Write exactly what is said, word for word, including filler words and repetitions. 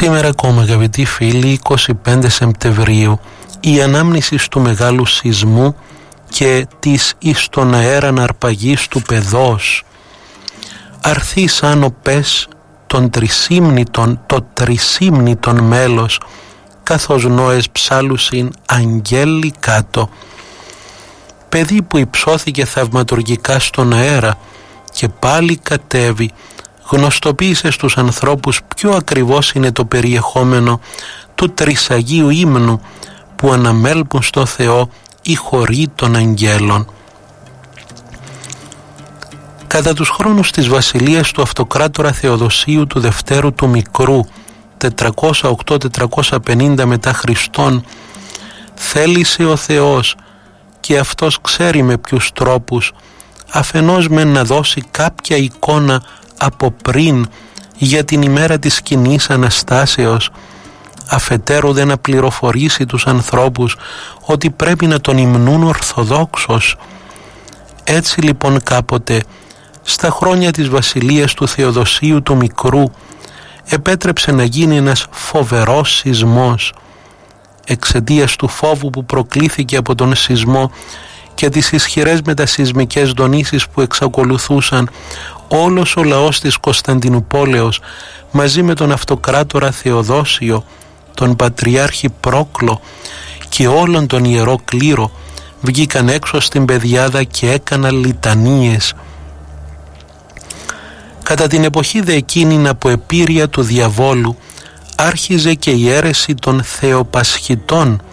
Σήμερα ακόμα, αγαπητοί φίλοι, είκοσι πέντε Σεπτεμβρίου, η ανάμνηση του μεγάλου σεισμού και της εις τον αέραν αρπαγής του πεδός. Αρθεί σαν ο πες τον τρισύμνητον, το τρισύμνητον μέλος, καθώς νόες ψάλουσιν αγγέλοι κάτω. Παιδί που υψώθηκε θαυματουργικά στον αέρα και πάλι κατέβη, γνωστοποίησε στους ανθρώπους ποιο ακριβώς είναι το περιεχόμενο του τρισαγίου ύμνου που αναμέλπουν στο Θεό οι χωροί των αγγέλων. Κατά τους χρόνους της βασιλείας του αυτοκράτορα Θεοδοσίου του Δευτέρου του Μικρού, τετρακόσια οκτώ με τετρακόσια πενήντα μετά Χριστόν, θέλησε ο Θεός, και αυτός ξέρει με ποιους τρόπους, αφενός με να δώσει κάποια εικόνα από πριν για την ημέρα της σκηνής Αναστάσεως, αφετέρου δε να πληροφορήσει τους ανθρώπους ότι πρέπει να τον υμνούν ορθοδόξως. Έτσι λοιπόν κάποτε, στα χρόνια της βασιλείας του Θεοδοσίου του Μικρού, επέτρεψε να γίνει ένας φοβερός σεισμός. Εξαιτίας του φόβου που προκλήθηκε από τον σεισμό και τις ισχυρές μετασεισμικές δονήσεις που εξακολουθούσαν, όλος ο λαός της Κωνσταντινουπόλεως μαζί με τον αυτοκράτορα Θεοδόσιο, τον Πατριάρχη Πρόκλο και όλον τον Ιερό Κλήρο βγήκαν έξω στην πεδιάδα και έκαναν λιτανίες. Κατά την εποχή δε εκείνην, από επίρρεια του διαβόλου, άρχιζε και η αίρεση των Θεοπασχητών,